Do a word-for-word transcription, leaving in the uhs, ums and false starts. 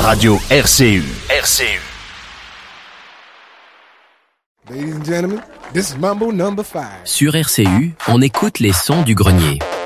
Radio R C U. R C U. Ladies and gentlemen, this is Mambo number five. Sur R C U, on écoute les sons du grenier.